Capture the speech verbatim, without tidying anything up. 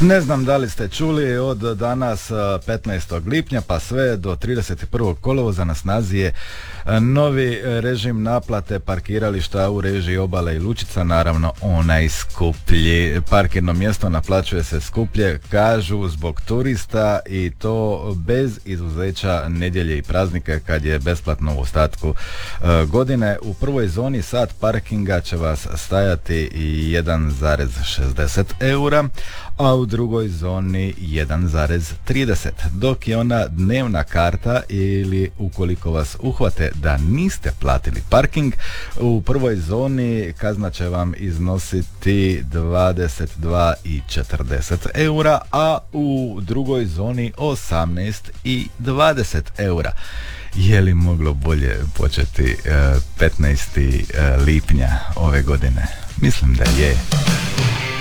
Ne znam da li ste čuli, od danas petnaestog lipnja pa sve do trideset prvog kolovoza na snazi je novi režim naplate parkirališta u režiji Obale i Lučica, naravno onaj skuplji. Parkirno mjesto naplaćuje se skuplje, kažu, zbog turista i to bez izuzeća nedjelje i praznike kad je besplatno u ostatku godine. U prvoj zoni sat parkinga će vas stajati jedan zarez šezdeset eura, a u drugoj zoni jedan zarez trideset, dok je ona dnevna karta ili ukoliko vas uhvate da niste platili parking, u prvoj zoni kazna će vam iznositi dvadeset dva i četrdeset eura, a u drugoj zoni osamnaest i dvadeset eura. Je li moglo bolje početi petnaestog lipnja ove godine? Mislim da je.